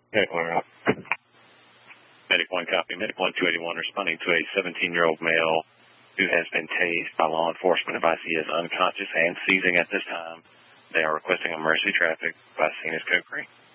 Medic 1 out. Medic 1 copy. Medic 1 281 responding to a 17-year-old male who has been tased by law enforcement. Advice he is unconscious and seizing at this time. They are requesting emergency traffic. Advice seen as Code Green.